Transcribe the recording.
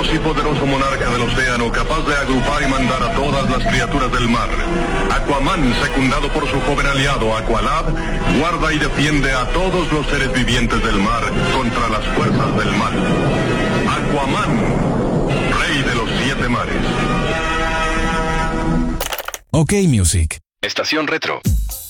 Glorioso y poderoso monarca del océano, capaz de agrupar y mandar a todas las criaturas del mar. Aquaman, secundado por su joven aliado Aqualad, guarda y defiende a todos los seres vivientes del mar contra las fuerzas del mal. Aquaman, rey de los 7 mares. OK Music. Estación Retro.